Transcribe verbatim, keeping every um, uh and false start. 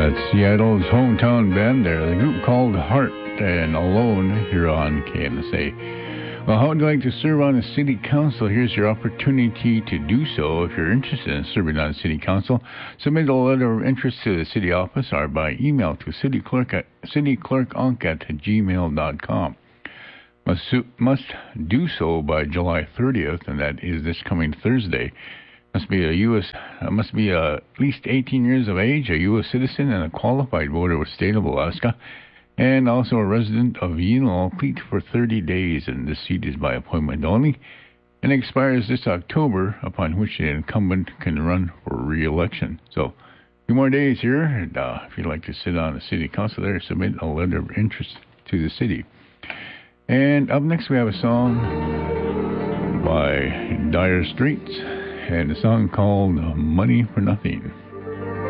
Seattle's hometown band there, the group called Heart and Alone here on K N S A. Well, how would you like to serve on the city council? Here's your opportunity to do so. If you're interested in serving on the city council, submit a letter of interest to the city office or by email to cityclerk at cityclerkonk at gmail dot com. Must, must do so by July thirtieth, and that is this coming Thursday. Must be a U S Uh, must be uh, at least eighteen years of age, a U S citizen, and a qualified voter with state of Alaska, and also a resident of Yeno, complete for thirty days. And this seat is by appointment only, and expires this October, upon which the incumbent can run for re-election. So, a few more days here, and uh, if you'd like to sit on the city council there, submit a letter of interest to the city. And up next, we have a song by Dire Straits, and a song called Money for Nothing.